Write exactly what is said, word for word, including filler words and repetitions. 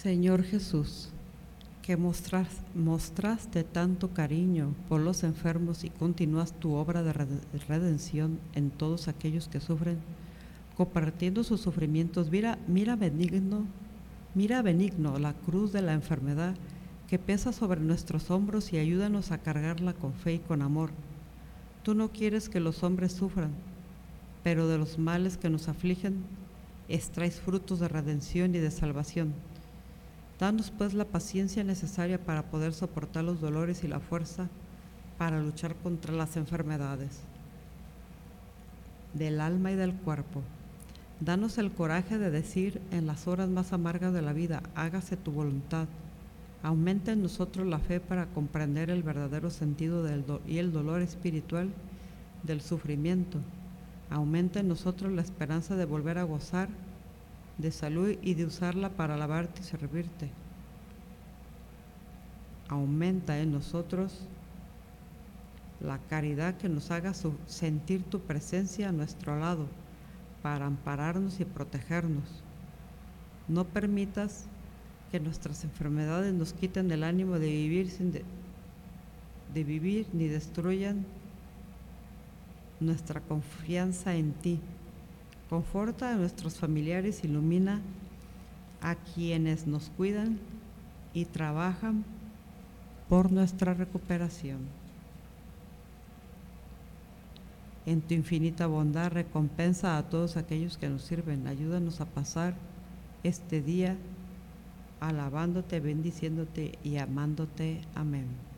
Señor Jesús, que mostras, mostraste tanto cariño por los enfermos y continúas tu obra de redención en todos aquellos que sufren, compartiendo sus sufrimientos, mira, mira benigno, mira benigno la cruz de la enfermedad que pesa sobre nuestros hombros y ayúdanos a cargarla con fe y con amor. Tú no quieres que los hombres sufran, pero de los males que nos afligen, extraes frutos de redención y de salvación. Danos pues la paciencia necesaria para poder soportar los dolores y la fuerza para luchar contra las enfermedades del alma y del cuerpo. Danos el coraje de decir en las horas más amargas de la vida, hágase tu voluntad. Aumenta en nosotros la fe para comprender el verdadero sentido del do- y el dolor espiritual del sufrimiento. Aumenta en nosotros la esperanza de volver a gozar de salud y de usarla para alabarte y servirte. Aumenta en nosotros la caridad que nos haga sentir tu presencia a nuestro lado para ampararnos y protegernos. No permitas que nuestras enfermedades nos quiten el ánimo de vivir, sin de, de vivir ni destruyan nuestra confianza en ti. Conforta a nuestros familiares, ilumina a quienes nos cuidan y trabajan por nuestra recuperación. En tu infinita bondad, recompensa a todos aquellos que nos sirven. Ayúdanos a pasar este día alabándote, bendiciéndote y amándote. Amén.